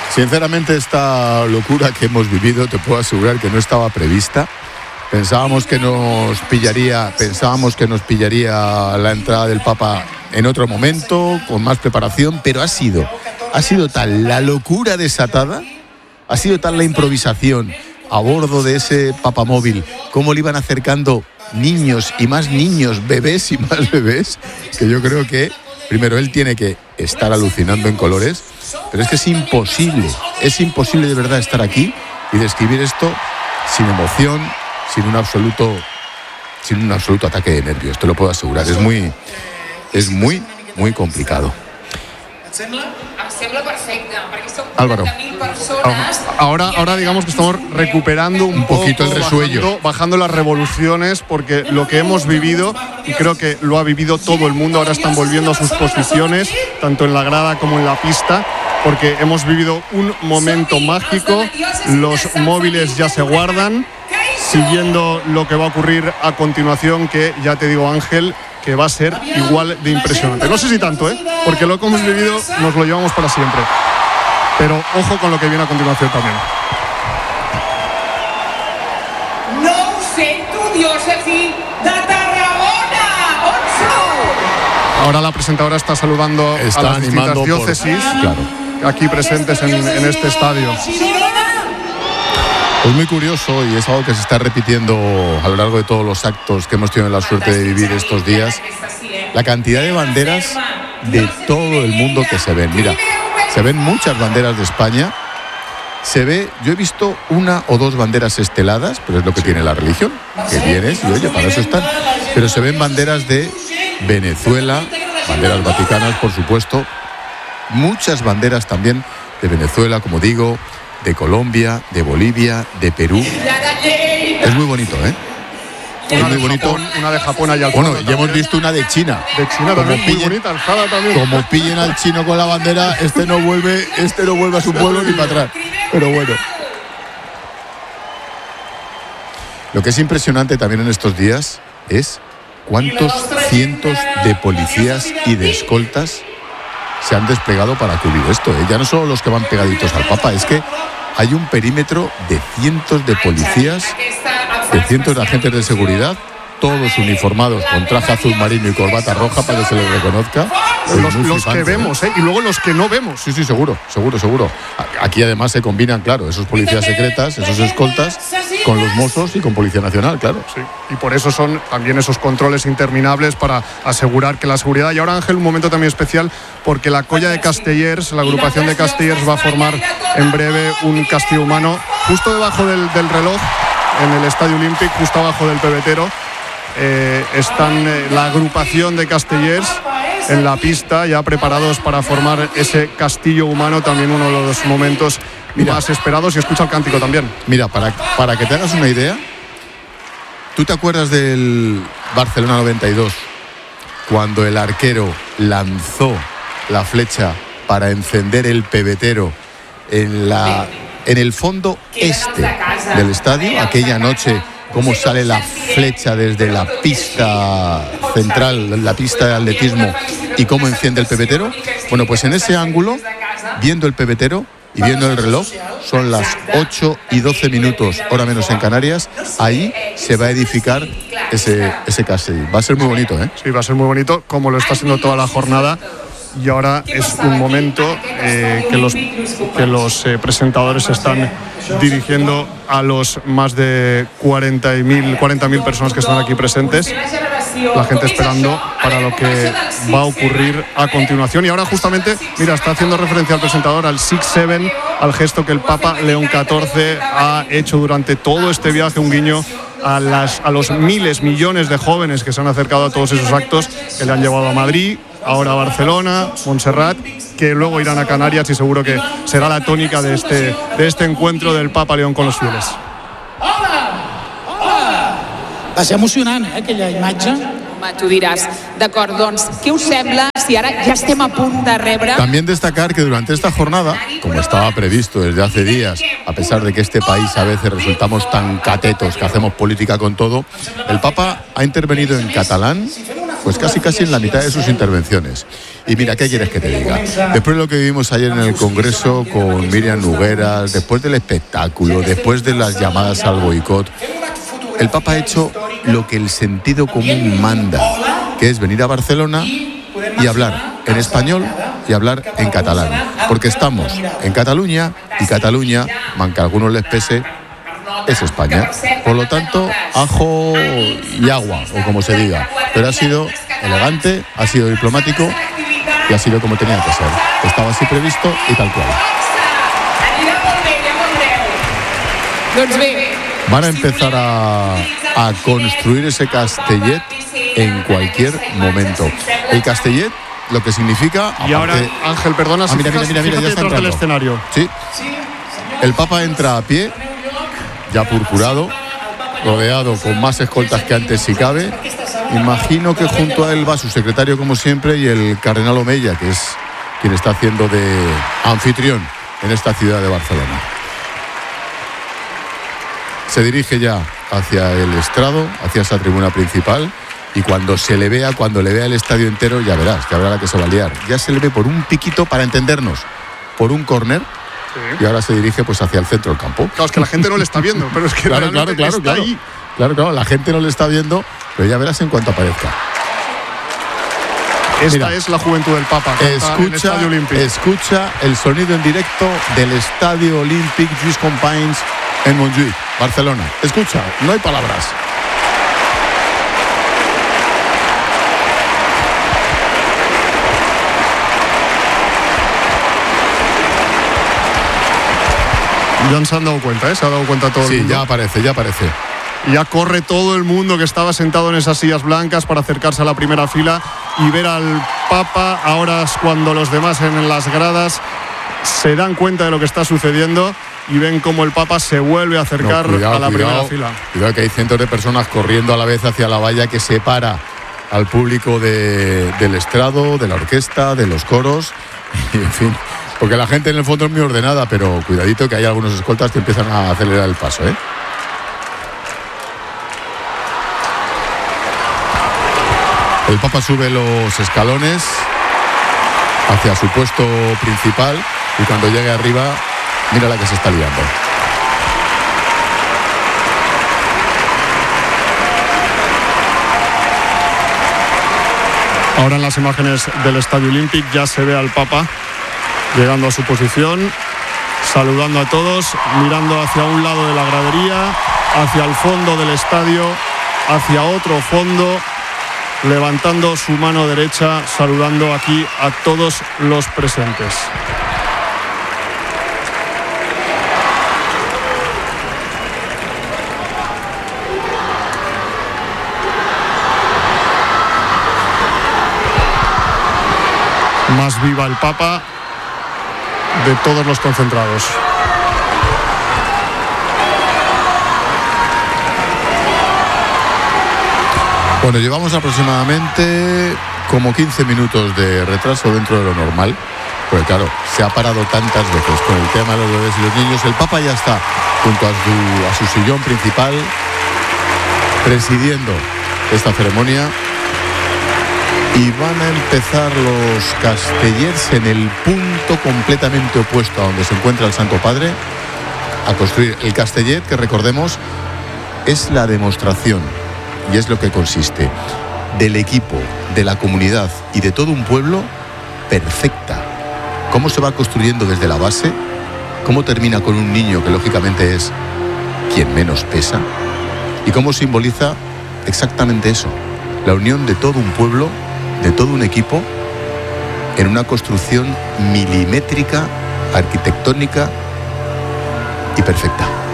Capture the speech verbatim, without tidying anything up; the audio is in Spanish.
Sinceramente, esta locura que hemos vivido, te puedo asegurar que no estaba prevista. Pensábamos que nos pillaría, pensábamos que nos pillaría la entrada del Papa en otro momento, con más preparación, pero ha sido, ha sido tal la locura desatada, ha sido tal la improvisación a bordo de ese papamóvil, cómo le iban acercando niños y más niños, bebés y más bebés, que yo creo que primero él tiene que estar alucinando en colores, pero es que es imposible, es imposible de verdad estar aquí y describir esto sin emoción, sin un absoluto, sin un absoluto ataque de nervios, te lo puedo asegurar. Es muy, es muy, muy complicado. Álvaro, ahora, ahora digamos que estamos recuperando un, un poquito poco, el resuello, bajando, bajando las revoluciones, porque lo que hemos vivido, y creo que lo ha vivido todo el mundo, ahora están volviendo a sus posiciones, tanto en la grada como en la pista, porque hemos vivido un momento mágico. Los móviles ya se guardan, siguiendo lo que va a ocurrir a continuación, que ya te digo, Ángel, que va a ser igual de impresionante. No sé si tanto, ¿eh? Porque lo que hemos vivido nos lo llevamos para siempre. Pero ojo con lo que viene a continuación también. Nou sento diòcesi de Tarragona. On sou? Ahora la presentadora está saludando está a las distintas diócesis por... claro. aquí presentes en, en este estadio. Es muy curioso y es algo que se está repitiendo a lo largo de todos los actos que hemos tenido la suerte de vivir estos días. La cantidad de banderas de todo el mundo que se ven. Mira, se ven muchas banderas de España. Se ve, yo he visto una o dos banderas esteladas, pero es lo que tiene la religión, que vienes y oye, para eso están. Pero se ven banderas de Venezuela, banderas vaticanas, por supuesto. Muchas banderas también de Venezuela, como digo, de Colombia, de Bolivia, de Perú. Es muy bonito, ¿eh? Es muy bonito. Japón, una de Japón allá al fondo. Bueno, ya hemos visto una de China. De China también, muy bonita, alzada también. Como pillen al chino con la bandera, este no vuelve, este no vuelve a su pueblo ni para atrás. Pero bueno. Lo que es impresionante también en estos días es cuántos cientos de policías y de escoltas se han desplegado para cubrir esto, ¿eh? Ya no solo los que van pegaditos al Papa, es que hay un perímetro de cientos de policías, de cientos de agentes de seguridad, todos uniformados con traje azul marino y corbata roja para que se les reconozca. Los, los que vemos, ¿eh? Y luego los que no vemos. Sí, sí, seguro, seguro, seguro. Aquí además se combinan, claro, esos policías secretas, esos escoltas, con los Mossos y con Policía Nacional, claro. Sí, y por eso son también esos controles interminables para asegurar que la seguridad. Y ahora, Ángel, un momento también especial, porque la Colla de Castellers, la agrupación de Castellers, va a formar en breve un castillo humano justo debajo del, del reloj, en el Estadio Olímpic, justo abajo del pebetero. Eh, están eh, la agrupación de Castellers en la pista, ya preparados para formar ese castillo humano, también uno de los momentos Mira, más esperados, y escucha el cántico también. Mira, para, para que te hagas una idea, ¿tú te acuerdas del Barcelona noventa y dos? Cuando el arquero lanzó la flecha para encender el pebetero en, la, en el fondo este del estadio, aquella noche, cómo sale la flecha desde la pista central, la pista de atletismo, y cómo enciende el pebetero. Bueno, pues en ese ángulo, viendo el pebetero y viendo el reloj, son las ocho y doce minutos, hora menos en Canarias. Ahí se va a edificar ese, ese castillo. Va a ser muy bonito, ¿eh? Sí, va a ser muy bonito, como lo está haciendo toda la jornada. Y ahora es un momento eh, que los, que los eh, presentadores están dirigiendo a los más de cuarenta mil personas que están aquí presentes. La gente esperando para lo que va a ocurrir a continuación. Y ahora justamente, mira, está haciendo referencia al presentador al seis siete, al gesto que el Papa León catorce ha hecho durante todo este viaje, un guiño a, las, a los miles, millones de jóvenes que se han acercado a todos esos actos que le han llevado a Madrid, ahora a Barcelona, Montserrat, que luego irán a Canarias, y seguro que será la tónica de este, de este encuentro del Papa León con los fieles. Va ser emocionant, eh, aquella imatge. Home, tu diràs, d'acord, doncs, què us sembla si ara ja estem a punt de rebre... También destacar que durante esta jornada, como estaba previsto desde hace días, a pesar de que este país a veces resultamos tan catetos que hacemos política con todo, el Papa ha intervenido en catalán, pues casi casi en la mitad de sus intervenciones. Y mira, ¿qué quieres que te diga? Después de lo que vivimos ayer en el Congreso con Miriam Nogueras, después del espectáculo, después de las llamadas al boicot, el Papa ha hecho lo que el sentido común manda, que es venir a Barcelona y hablar en español y hablar en catalán, porque estamos en Cataluña y Cataluña, aunque a algunos les pese, es España. Por lo tanto, ajo y agua, o como se diga, pero ha sido elegante, ha sido diplomático y ha sido como tenía que ser. Estaba así previsto y tal cual. Van a empezar a, a construir ese Castellet en cualquier momento. El Castellet, lo que significa... Y ahora, aparte, Ángel, perdona, si ah, mira, mira, mira, mira, ya está detrás del escenario. Sí. El Papa entra a pie, ya purpurado, rodeado con más escoltas que antes si cabe. Imagino que junto a él va su secretario, como siempre, y el cardenal Omeya, que es quien está haciendo de anfitrión en esta ciudad de Barcelona. Se dirige ya hacia el estrado, hacia esa tribuna principal, y cuando se le vea, cuando le vea el estadio entero, ya verás, ya verá la que se va a liar. Ya se le ve por un piquito, para entendernos, por un córner, sí. Y ahora se dirige pues hacia el centro del campo. Claro, es que la gente no le está viendo, pero es que claro, claro, claro, está claro. ahí. Claro, claro, la gente no le está viendo, pero ya verás en cuanto aparezca. Esta Mira, es la juventud del Papa. Escucha, escucha el sonido en directo del Estadio Olímpic Lluís Companys en Montjuïc, Barcelona. Escucha, no hay palabras. Ya se han dado cuenta, ¿eh? Se ha dado cuenta todo sí, el mundo. Sí, ya aparece, ya aparece. Y ya corre todo el mundo que estaba sentado en esas sillas blancas para acercarse a la primera fila y ver al Papa. Ahora es cuando los demás en las gradas se dan cuenta de lo que está sucediendo y ven cómo el Papa se vuelve a acercar no, cuidado, a la cuidado, primera fila. Cuidado que hay cientos de personas corriendo a la vez hacia la valla que separa al público de, del estrado, de la orquesta, de los coros, y en fin, porque la gente en el fondo es muy ordenada, pero cuidadito que hay algunos escoltas que empiezan a acelerar el paso, ¿eh? El Papa sube los escalones hacia su puesto principal y cuando llegue arriba, mira la que se está liando. Ahora en las imágenes del Estadio Olímpic ya se ve al Papa llegando a su posición, saludando a todos, mirando hacia un lado de la gradería, hacia el fondo del estadio, hacia otro fondo, levantando su mano derecha, saludando aquí a todos los presentes. Más viva el Papa de todos los concentrados. Bueno, llevamos aproximadamente como quince minutos de retraso dentro de lo normal, porque claro, se ha parado tantas veces con el tema de los bebés y los niños. El Papa ya está junto a su, a su sillón principal, presidiendo esta ceremonia, y van a empezar los castellers en el punto completamente opuesto a donde se encuentra el Santo Padre, a construir el castellet, que recordemos es la demostración, y es lo que consiste, del equipo, de la comunidad y de todo un pueblo perfecta. Cómo se va construyendo desde la base, cómo termina con un niño que lógicamente es quien menos pesa, y cómo simboliza exactamente eso, la unión de todo un pueblo, de todo un equipo, en una construcción milimétrica, arquitectónica y perfecta.